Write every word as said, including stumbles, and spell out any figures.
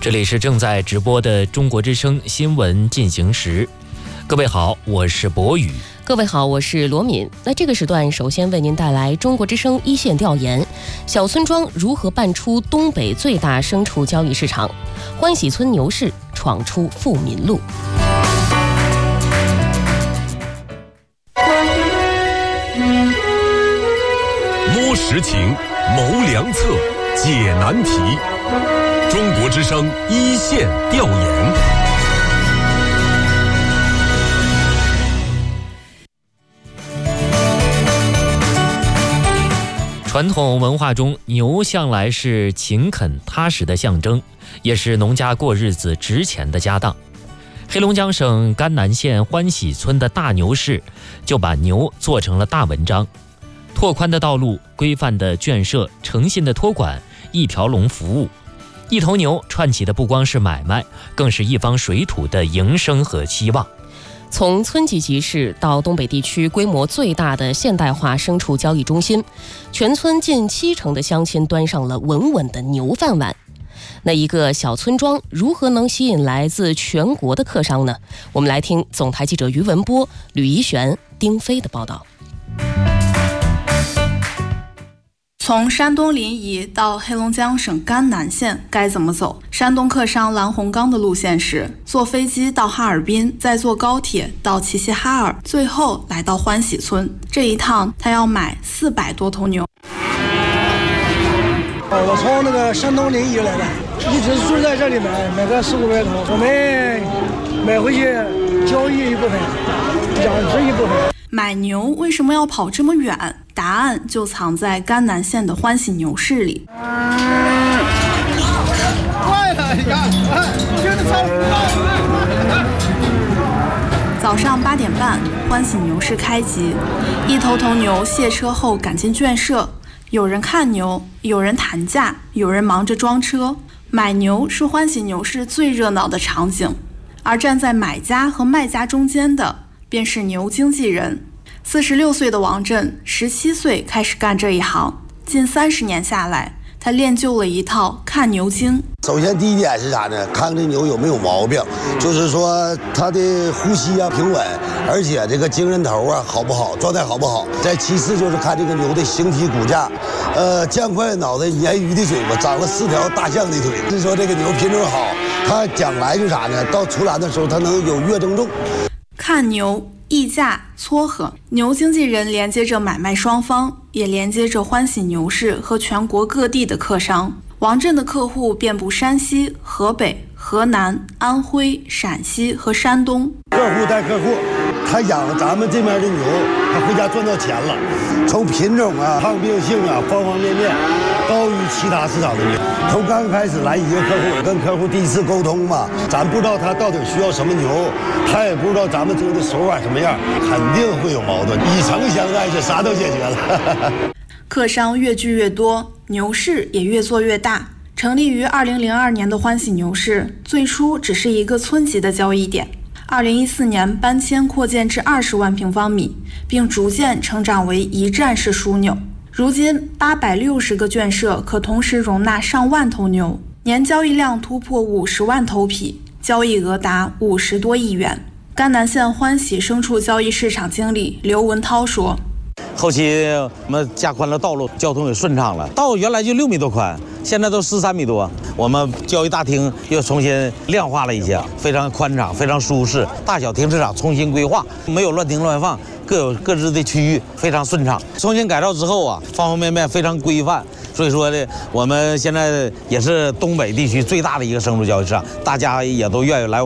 这里是正在直播的中国之声新闻进行时。各位好，我是博宇。 各位好，我是罗敏。那这个时段首先为您带来中国之声一线调研：小村庄如何办出东北最大牲畜交易市场？欢喜村牛市闯出富民路。 摸实情，谋良策，解难题。中国之声一线调研。 传统文化中，牛向来是勤恳踏实的象征，也是农家过日子值钱的家当。黑龙江省甘南县欢喜村的大牛市就把牛做成了大文章。拓宽的道路，规范的圈舍，诚信的托管，一条龙服务。一头牛串起的不光是买卖，更是一方水土的营生和期望。 从村级集市到东北地区规模最大的现代化牲畜交易中心，全村近七成的乡亲端上了稳稳的牛饭碗。那一个小村庄如何能吸引来自全国的客商呢？我们来听总台记者于文波、吕怡璇、丁飞的报道。 从山东临沂到黑龙江省甘南县该怎么走？山东客商蓝洪刚的路线是坐飞机到哈尔滨，再坐高铁到齐齐哈尔，最后来到欢喜村。这一趟他要买四百多头牛。 我从那个山东临沂来的，一直住在这里买，买个四五百头，我们买回去交易一部分，养殖一部分。 买牛为什么要跑这么远？答案就藏在甘南县的欢喜牛市里。快了，你看，真的超早上八点半，欢喜牛市开集，一头头牛卸车后赶进圈舍，有人看牛，有人谈价，有人忙着装车。买牛是欢喜牛市最热闹的场景，而站在买家和卖家中间的便是牛经纪人。四十六岁的王震，十七岁开始干这一行，近三十年下来，他练就了一套看牛经。 首先第一点是啥呢？看这牛有没有毛病，就是说它的呼吸啊平稳，而且这个精神头啊好不好，状态好不好。再其次就是看这个牛的形体骨架，呃，酱块脑袋，鲶鱼的嘴巴，长了四条大象的腿。是说这个牛品种好，它将来就啥呢？到出栏的时候，它能有月增重。 看牛。议价撮合，牛经纪人连接着买卖双方，也连接着欢喜牛市和全国各地的客商。王震的客户遍布山西、河北、河南、安徽、陕西和山东。 客户带客户，他养咱们这边的牛，他回家赚到钱了。从品种啊、抗病性啊，方方面面高于其他市场的牛。从刚开始来一个客户，跟客户第一次沟通嘛，咱不知道他到底需要什么牛，他也不知道咱们牛的手腕什么样，肯定会有矛盾。以诚相待，这啥都解决了。 客商越聚越多，牛市也越做越大。成立于二零零二年的欢喜牛市，最初只是一个村级的交易点。二零一四年搬迁扩建至二十万平方米，并逐渐成长为一站式枢纽。如今八百六十个圈舍可同时容纳上万头牛，年交易量突破五十万头匹，交易额达五十多亿元。甘南县欢喜牲畜交易市场经理刘文涛说： 后期我们加宽了道路，交通也顺畅了。道原来就六米多宽，现在都十三米多。我们交易大厅又重新亮化了一些，非常宽敞，非常舒适。大小停车场重新规划，没有乱停乱放，各有各自的区域，非常顺畅。重新改造之后啊，方方面面非常规范。所以说呢，我们现在也是东北地区最大的一个牲畜交易市场，大家也都愿意来。